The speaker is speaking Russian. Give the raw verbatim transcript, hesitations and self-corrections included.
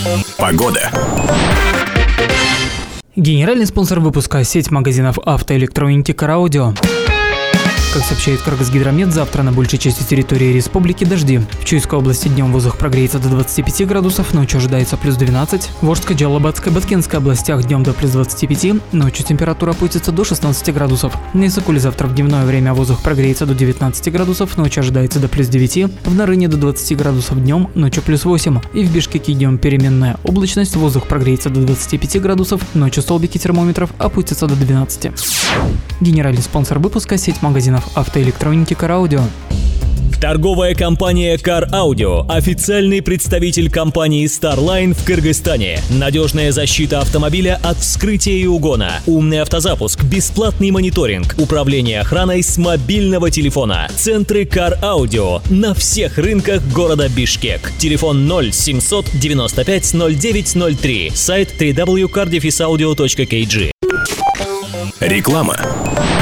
Погода. Генеральный спонсор выпуска – сеть магазинов автоэлектроники «Кар Аудио». Как сообщает Кыргызгидромет, завтра на большей части территории республики дожди. В Чуйской области днем воздух прогреется до двадцати пяти градусов, ночью ожидается плюс двенадцать. В Орской, Джалабадской, Баткенской областях днем до плюс двадцати пяти, ночью температура опустится до шестнадцати градусов. На Исыкуле завтра в дневное время воздух прогреется до девятнадцати градусов, ночью ожидается до плюс девяти. В Нарыне до двадцати градусов днем, ночью плюс восемь. И в Бишкеке днем переменная облачность, воздух прогреется до двадцати пяти градусов, ночью столбики термометров опустятся до двенадцати. Генеральный спонсор выпуска – сеть магазинов автоэлектроники «Кар Аудио». Торговая компания «Кар Аудио» – официальный представитель компании Starline в Кыргызстане. Надежная защита автомобиля от вскрытия и угона, умный автозапуск, бесплатный мониторинг, управление охраной с мобильного телефона. Центры «Кар Аудио» на всех рынках города Бишкек. Телефон ноль семьсот девяносто пять ноль девять ноль три. Сайт дабл ю дабл ю дабл ю точка кар дефис аудио точка кей джи. Реклама.